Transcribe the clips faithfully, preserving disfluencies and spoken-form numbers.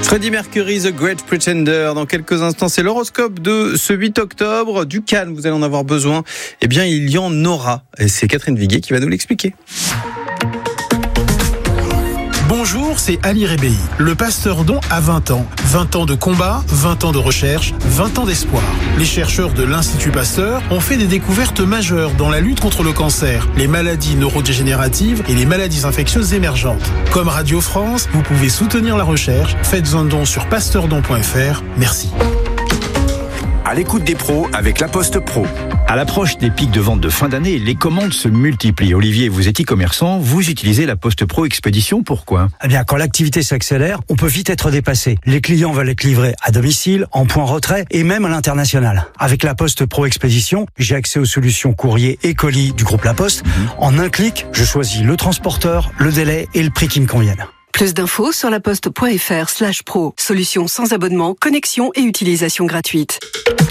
Freddie Mercury, The Great Pretender. Dans quelques instants, c'est l'horoscope de ce huit octobre. Du calme, vous allez en avoir besoin. Eh bien, il y en aura. Et c'est Catherine Viguier qui va nous l'expliquer. Bonjour, c'est Ali Rebéi. Le pasteur Don a vingt ans. vingt ans de combat, vingt ans de recherche, vingt ans d'espoir. Les chercheurs de l'Institut Pasteur ont fait des découvertes majeures dans la lutte contre le cancer, les maladies neurodégénératives et les maladies infectieuses émergentes. Comme Radio France, vous pouvez soutenir la recherche. Faites un don sur pasteurdon point f r. Merci. À l'écoute des pros avec La Poste Pro. À l'approche des pics de vente de fin d'année, les commandes se multiplient. Olivier, vous êtes e-commerçant, vous utilisez La Poste Pro Expédition, pourquoi ? Eh bien, quand l'activité s'accélère, on peut vite être dépassé. Les clients veulent être livrés à domicile, en point retrait et même à l'international. Avec La Poste Pro Expédition, j'ai accès aux solutions courrier et colis du groupe La Poste. Mmh. En un clic, je choisis le transporteur, le délai et le prix qui me conviennent. Plus d'infos sur laposte.fr slash pro. Solution sans abonnement, connexion et utilisation gratuite.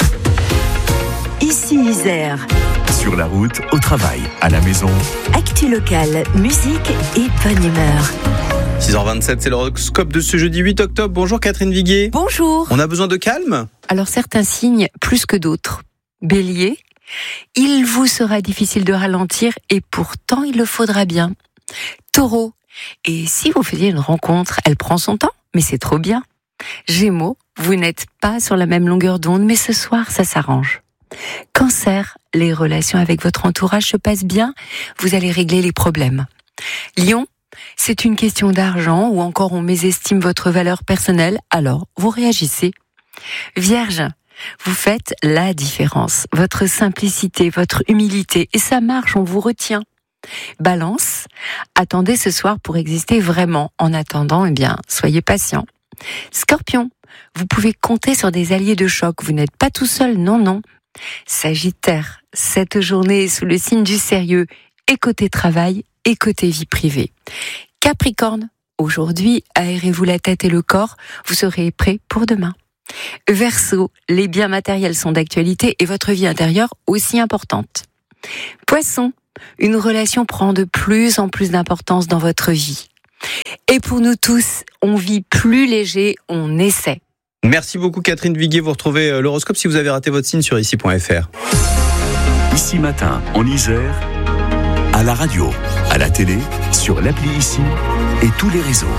Ici Isère. Sur la route, au travail, à la maison. Actu locale, musique et bonne humeur. six heures vingt-sept, c'est l'horoscope de ce jeudi huit octobre. Bonjour Catherine Viguier. Bonjour. On a besoin de calme ? Alors certains signes plus que d'autres. Bélier, il vous sera difficile de ralentir et pourtant il le faudra bien. Taureau, et si vous faisiez une rencontre, elle prend son temps, mais c'est trop bien. Gémeaux, vous n'êtes pas sur la même longueur d'onde, mais ce soir ça s'arrange. Cancer, les relations avec votre entourage se passent bien, vous allez régler les problèmes. Lion, c'est une question d'argent ou encore on mésestime votre valeur personnelle, alors vous réagissez. Vierge, vous faites la différence, votre simplicité, votre humilité, et ça marche, on vous retient. Balance, attendez ce soir pour exister vraiment. En attendant, eh bien, soyez patient. Scorpion, vous pouvez compter sur des alliés de choc, vous n'êtes pas tout seul, non, non. Sagittaire, cette journée est sous le signe du sérieux, et côté travail, et côté vie privée. Capricorne, aujourd'hui, aérez-vous la tête et le corps, vous serez prêt pour demain. Verseau, les biens matériels sont d'actualité et votre vie intérieure aussi importante. Poisson, une relation prend de plus en plus d'importance dans votre vie. Et pour nous tous, on vit plus léger, on essaie. Merci beaucoup Catherine Viguier, vous retrouvez l'horoscope si vous avez raté votre signe sur ici point f r. Ici Matin, en Isère, à la radio, à la télé, sur l'appli Ici et tous les réseaux.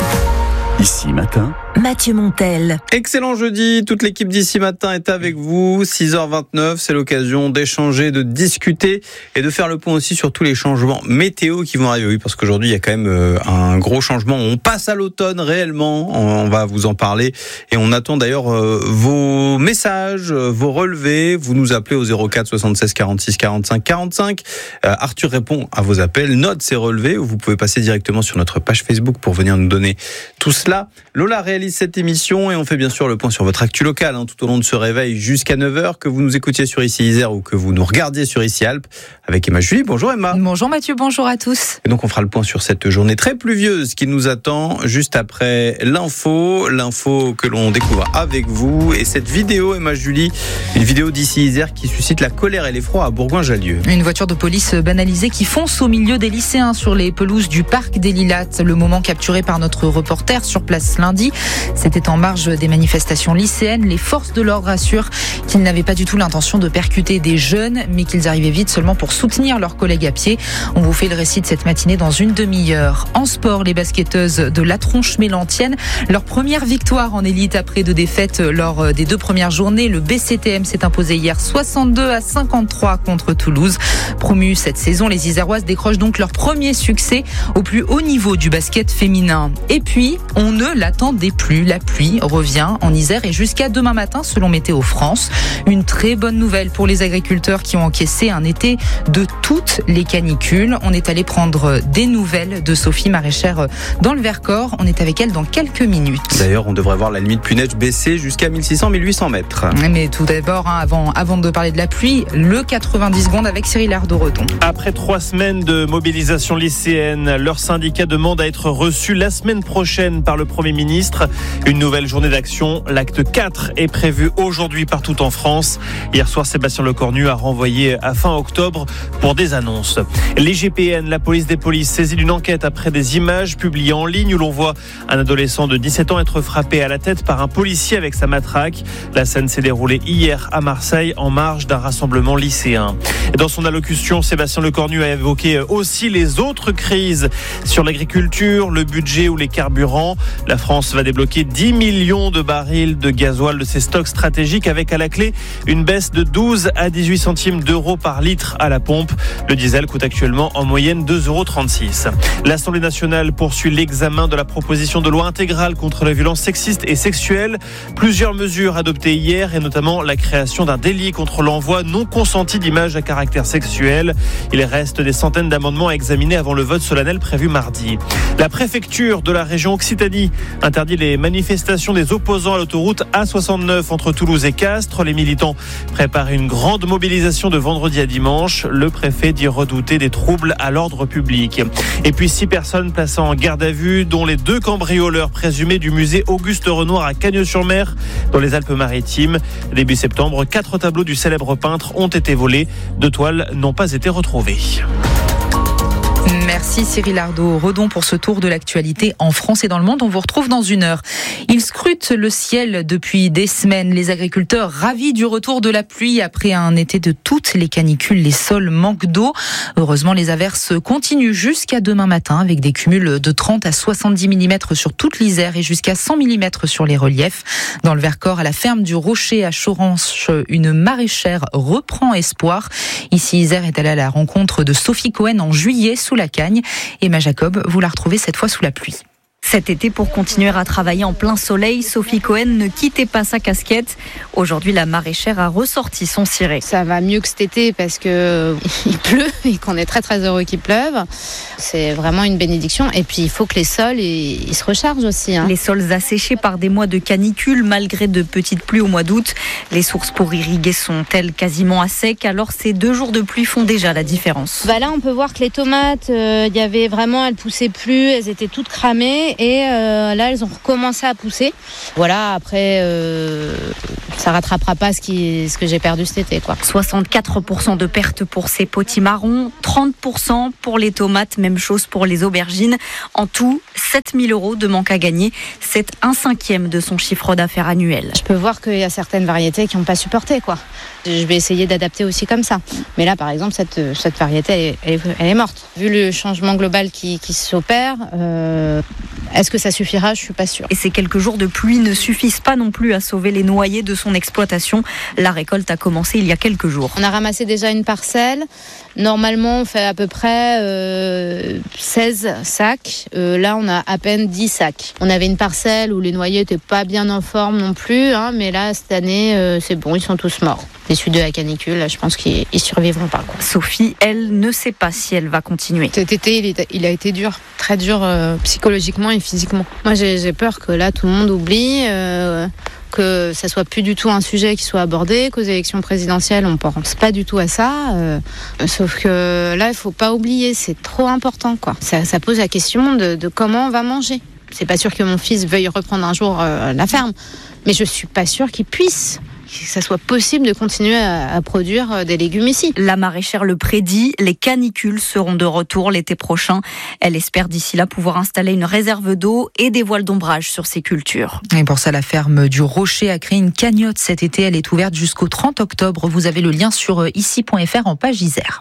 Ici Matin, Mathieu Montel. Excellent jeudi, toute l'équipe d'Ici Matin est avec vous, six heures vingt-neuf, c'est l'occasion d'échanger, de discuter et de faire le point aussi sur tous les changements météo qui vont arriver. Oui, parce qu'aujourd'hui il y a quand même un gros changement, on passe à l'automne réellement, on va vous en parler et on attend d'ailleurs vos messages, vos relevés, vous nous appelez au zéro quatre soixante-seize quarante-six quarante-cinq quarante-cinq, Arthur répond à vos appels, note ses relevés, ou vous pouvez passer directement sur notre page Facebook pour venir nous donner tout cela. Lola réalise cette émission et on fait bien sûr le point sur votre actu locale hein, tout au long de ce réveil jusqu'à neuf heures, que vous nous écoutiez sur Ici Isère ou que vous nous regardiez sur Ici Alpes avec Emma Julie. Bonjour Emma. Bonjour Mathieu, bonjour à tous. Et donc on fera le point sur cette journée très pluvieuse qui nous attend juste après l'info, l'info que l'on découvre avec vous et cette vidéo Emma Julie, une vidéo d'Ici Isère qui suscite la colère et l'effroi à Bourgoin-Jallieu. Une voiture de police banalisée qui fonce au milieu des lycéens sur les pelouses du parc des Lilas. Le moment capturé par notre reporter sur place lundi. C'était en marge des manifestations lycéennes. Les forces de l'ordre assurent qu'ils n'avaient pas du tout l'intention de percuter des jeunes, mais qu'ils arrivaient vite seulement pour soutenir leurs collègues à pied. On vous fait le récit de cette matinée dans une demi-heure. En sport, les basketteuses de la Tronche-Mélantienne, leur première victoire en élite après deux défaites lors des deux premières journées. Le B C T M s'est imposé hier soixante-deux à cinquante-trois contre Toulouse. Promues cette saison, les Iséroises décrochent donc leur premier succès au plus haut niveau du basket féminin. Et puis, on ne l'attendait plus. La pluie revient en Isère et jusqu'à demain matin selon Météo France. Une très bonne nouvelle pour les agriculteurs qui ont encaissé un été de toutes les canicules. On est allé prendre des nouvelles de Sophie, maraîchère dans le Vercors. On est avec elle dans quelques minutes. D'ailleurs, on devrait voir la limite pluie neige baisser jusqu'à mille six cents à mille huit cents mètres. Mais tout d'abord, hein, avant, avant de parler de la pluie, le quatre-vingt-dix secondes avec Cyril Ardo-Redon. Après trois semaines de mobilisation lycéenne, leur syndicat demande à être reçu la semaine prochaine par le Premier ministre. Une nouvelle journée d'action, l'acte quatre est prévu aujourd'hui partout en France. Hier soir, Sébastien Lecornu a renvoyé à fin octobre pour des annonces. Les G P N, la police des polices, saisie d'une enquête après des images publiées en ligne où l'on voit un adolescent de dix-sept ans être frappé à la tête par un policier avec sa matraque. La scène s'est déroulée hier à Marseille en marge d'un rassemblement lycéen. Dans son allocution, Sébastien Lecornu a évoqué aussi les autres crises sur l'agriculture, le budget ou les carburants. La France va débloquer dix millions de barils de gasoil de ses stocks stratégiques avec à la clé une baisse de douze à dix-huit centimes d'euros par litre à la pompe. Le diesel coûte actuellement en moyenne deux euros trente-six. L'Assemblée nationale poursuit l'examen de la proposition de loi intégrale contre la violence sexiste et sexuelle. Plusieurs mesures adoptées hier et notamment la création d'un délit contre l'envoi non consenti d'images à caractère sexuel. Il reste des centaines d'amendements à examiner avant le vote solennel prévu mardi. La préfecture de la région Occitanie interdit les manifestations des opposants à l'autoroute A soixante-neuf entre Toulouse et Castres. Les militants préparent une grande mobilisation de vendredi à dimanche. Le préfet dit redouter des troubles à l'ordre public. Et puis six personnes placées en garde à vue, dont les deux cambrioleurs présumés du musée Auguste Renoir à Cagnes-sur-Mer, dans les Alpes-Maritimes. Début septembre, quatre tableaux du célèbre peintre ont été volés. Deux toiles n'ont pas été retrouvées. Merci Cyril Ardo. Redon pour ce tour de l'actualité en France et dans le monde. On vous retrouve dans une heure. Ils scrutent le ciel depuis des semaines. Les agriculteurs ravis du retour de la pluie après un été de toutes les canicules. Les sols manquent d'eau. Heureusement, les averses continuent jusqu'à demain matin avec des cumuls de trente à soixante-dix millimètres sur toute l'Isère et jusqu'à cent millimètres sur les reliefs. Dans le Vercors, à la ferme du Rocher à Choranche, une maraîchère reprend espoir. Ici, Isère est allée à la rencontre de Sophie Cohen en juillet sous la Cagne. Emma Jacob, vous la retrouvez cette fois sous la pluie. Cet été, pour continuer à travailler en plein soleil, Sophie Cohen ne quittait pas sa casquette. Aujourd'hui, la maraîchère a ressorti son ciré. Ça va mieux que cet été parce que il pleut et qu'on est très très heureux qu'il pleuve. C'est vraiment une bénédiction. Et puis, il faut que les sols ils, ils se rechargent aussi. Hein. Les sols asséchés par des mois de canicule, malgré de petites pluies au mois d'août. Les sources pour irriguer sont-elles quasiment à sec. Alors, ces deux jours de pluie font déjà la différence. Bah là, on peut voir que les tomates, il euh, y avait vraiment, elles poussaient plus, elles étaient toutes cramées. Et euh, là, elles ont recommencé à pousser. Voilà, après, euh, ça rattrapera pas ce, qui, ce que j'ai perdu cet été, quoi. soixante-quatre pour cent de pertes pour ces potimarrons, trente pour cent pour les tomates, même chose pour les aubergines. En tout, sept mille euros de manque à gagner. C'est un cinquième de son chiffre d'affaires annuel. Je peux voir qu'il y a certaines variétés qui n'ont pas supporté, quoi. Je vais essayer d'adapter aussi comme ça. Mais là, par exemple, cette, cette variété, elle est, elle, est, elle est morte. Vu le changement global qui, qui s'opère, euh, est-ce que ça suffira ? Je suis pas sûre. Et ces quelques jours de pluie ne suffisent pas non plus à sauver les noyers de son exploitation. La récolte a commencé il y a quelques jours. On a ramassé déjà une parcelle. Normalement, on fait à peu près euh, seize sacs. Euh, là, on a à peine dix sacs. On avait une parcelle où les noyers n'étaient pas bien en forme non plus. Hein, mais là, cette année, euh, c'est bon, ils sont tous morts. Issus de la canicule, là, je pense qu'ils ne survivront pas, quoi. Sophie, elle, ne sait pas si elle va continuer. Cet été, il, est, il a été dur. Très dur euh, psychologiquement et physiquement. Moi, j'ai, j'ai peur que là, tout le monde oublie... Euh, que ça soit plus du tout un sujet qui soit abordé, qu'aux élections présidentielles, on ne pense pas du tout à ça. Euh, sauf que là, il ne faut pas oublier, c'est trop important, quoi. Ça, ça pose la question de, de comment on va manger. C'est pas sûr que mon fils veuille reprendre un jour euh, la ferme, mais je suis pas sûre qu'il puisse. Que ça soit possible de continuer à, à produire des légumes ici. La maraîchère le prédit, les canicules seront de retour l'été prochain. Elle espère d'ici là pouvoir installer une réserve d'eau et des voiles d'ombrage sur ses cultures. Et pour ça, la ferme du Rocher a créé une cagnotte cet été. Elle est ouverte jusqu'au trente octobre. Vous avez le lien sur ici point f r en page Isère.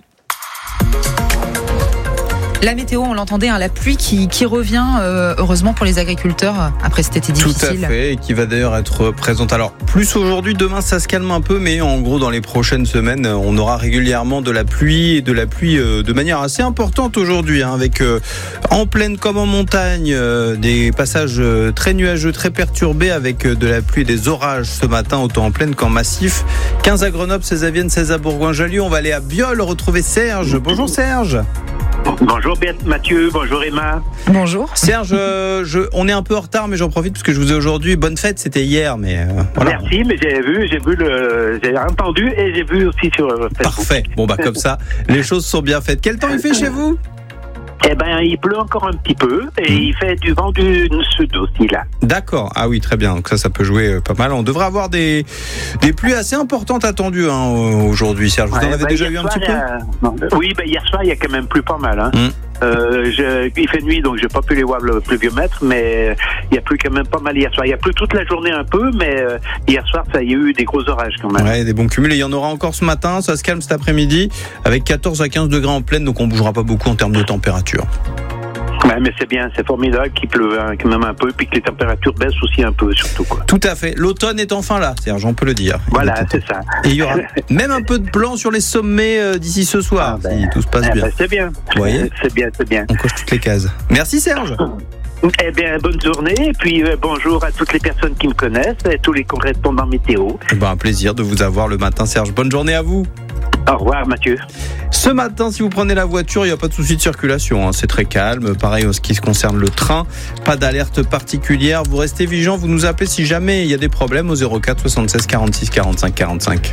La météo, on l'entendait, hein, la pluie qui, qui revient, euh, heureusement pour les agriculteurs, euh, après cet été difficile. Tout à fait, et qui va d'ailleurs être présente. Alors, plus aujourd'hui, demain ça se calme un peu, mais en gros, dans les prochaines semaines, on aura régulièrement de la pluie, et de la pluie euh, de manière assez importante aujourd'hui, hein, avec euh, en plaine comme en montagne, euh, des passages euh, très nuageux, très perturbés, avec euh, de la pluie et des orages ce matin, autant en plaine qu'en massif. quinze à Grenoble, seize à Vienne, seize à Bourgoin-Jallieu. On va aller à Biol retrouver Serge. Bonjour Serge. Bonjour Mathieu, bonjour Emma. Bonjour. Serge, je, je, on est un peu en retard, mais j'en profite parce que je vous ai aujourd'hui. Bonne fête, c'était hier, mais euh, voilà. Merci, mais j'ai vu, j'ai vu le, j'ai entendu et j'ai vu aussi sur Facebook. Parfait. Bon bah comme ça, les choses sont bien faites. Quel temps il fait chez vous ? Eh ben, il pleut encore un petit peu et mmh. il fait du vent du sud aussi, là. D'accord. Ah oui, très bien. Donc ça, ça peut jouer pas mal. On devrait avoir des, des pluies assez importantes attendues hein, aujourd'hui, Serge. Vous ouais, en avez bah, déjà eu un petit a... peu? Oui, ben, hier soir, il y a quand même plu pas mal. Hein. Mmh. Euh, je, il fait nuit, donc j'ai pas pu les voir le pluviomètre, mais il y a plu quand même pas mal hier soir. Il y a plu toute la journée un peu, mais euh, hier soir, ça, il y a eu des gros orages quand même. Ouais, des bons cumuls. Et il y en aura encore ce matin. Ça se calme cet après-midi avec quatorze à quinze degrés en pleine, donc on bougera pas beaucoup en termes de température. Ouais, mais c'est bien, c'est formidable qu'il pleuve hein, quand même un peu, puis que les températures baissent aussi un peu, surtout quoi. Tout à fait. L'automne est enfin là, Serge, on peut le dire. Voilà, c'est ça. Et il y aura même un peu de blanc sur les sommets euh, d'ici ce soir, ah ben, si tout se passe eh bien. Ben, c'est bien. Vous voyez ? C'est bien, c'est bien. On coche toutes les cases. Merci Serge. Eh bien, bonne journée, et puis euh, bonjour à toutes les personnes qui me connaissent, et tous les correspondants météo. Eh ben, un plaisir de vous avoir le matin, Serge. Bonne journée à vous. Au revoir, Mathieu. Ce matin, si vous prenez la voiture, il n'y a pas de souci de circulation. Hein. C'est très calme. Pareil en ce qui concerne le train. Pas d'alerte particulière. Vous restez vigilants. Vous nous appelez si jamais il y a des problèmes au zéro quatre soixante-seize quarante-six quarante-cinq quarante-cinq.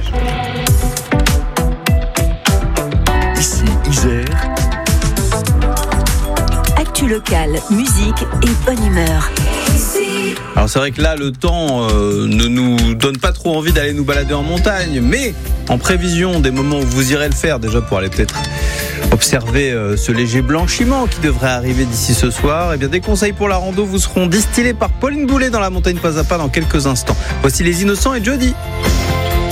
Ici, Isère. Actu locale, musique et bonne humeur. Alors c'est vrai que là le temps euh, ne nous donne pas trop envie d'aller nous balader en montagne, mais en prévision des moments où vous irez le faire, déjà pour aller peut-être observer euh, ce léger blanchiment qui devrait arriver d'ici ce soir, et bien des conseils pour la rando vous seront distillés par Pauline Boulet dans la montagne pas à pas dans quelques instants. Voici les Innocents et Jody.